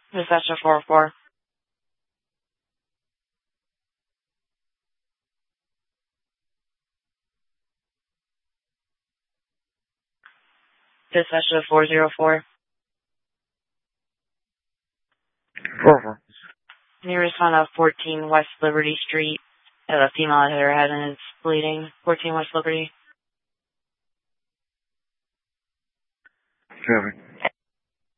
Dispatcher 404. Dispatcher 404. 404. Can you respond to 14 West Liberty Street? A female hit her head and is bleeding. 14 West Liberty. Trevor.